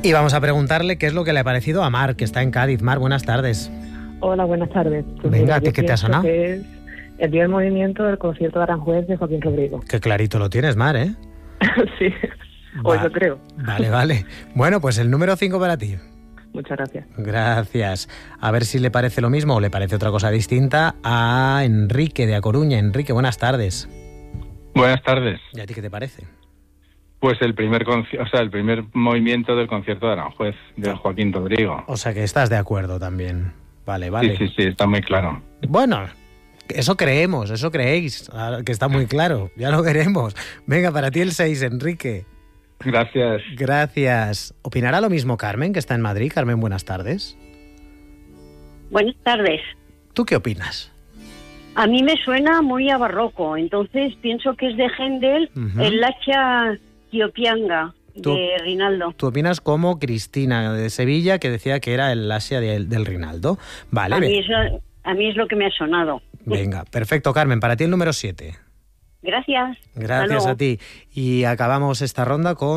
Y vamos a preguntarle qué es lo que le ha parecido a Mar, que está en Cádiz. Mar, buenas tardes. Hola, buenas tardes. Pues venga, mira, ¿a ti qué te ha sonado? Que es el día del movimiento del concierto de Aranjuez de Joaquín Rodrigo. Qué clarito lo tienes, Mar, ¿eh? Sí, o eso creo. Vale. Bueno, pues el número 5 para ti. Muchas gracias. Gracias. A ver si le parece lo mismo o le parece otra cosa distinta a Enrique de A Coruña. Enrique, buenas tardes. Buenas tardes. ¿Y a ti qué te parece? Pues el primer movimiento del concierto de Aranjuez, de Joaquín Rodrigo. O sea que estás de acuerdo también. Vale. Sí, está muy claro. Bueno, eso creemos, eso creéis, que está muy claro. Ya lo veremos. Venga, para ti el 6, Enrique. Gracias. Gracias. ¿Opinará lo mismo Carmen, que está en Madrid? Carmen, buenas tardes. Buenas tardes. ¿Tú qué opinas? A mí me suena muy a barroco, entonces pienso que es de Händel, el Lacha Tiopianga de Rinaldo. ¿Tú opinas como Cristina de Sevilla, que decía que era el Asia del Rinaldo? Vale. A mí es lo que me ha sonado. Venga, perfecto, Carmen. Para ti el número 7. Gracias. Gracias a ti. Y acabamos esta ronda con